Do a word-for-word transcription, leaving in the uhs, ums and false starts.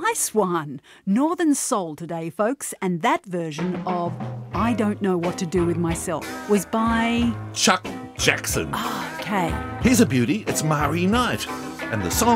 Nice one. Northern Soul today, folks, and that version of I Don't Know What to Do With Myself was by Chuck Jackson. Okay. Here's a beauty, it's Mari Knight. And the song